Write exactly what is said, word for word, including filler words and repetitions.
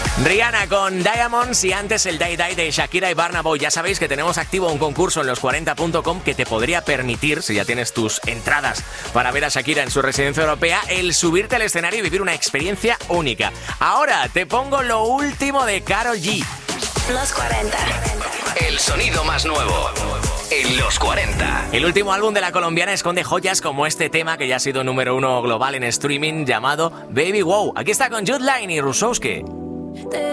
Rihanna con Diamonds y antes el Die Die de Shakira y Burna Boy. Ya sabéis que tenemos activo un concurso en los cuarenta punto com que te podría permitir, si ya tienes tus entradas para ver a Shakira en su residencia europea, el subirte al escenario y vivir una experiencia única. Ahora te pongo lo último de Karol G. Los cuarenta. El sonido más nuevo en los cuarenta. El último álbum de la colombiana esconde joyas como este tema que ya ha sido número uno global en streaming llamado Baby Wow. Aquí está con Jude Line y Rusowski.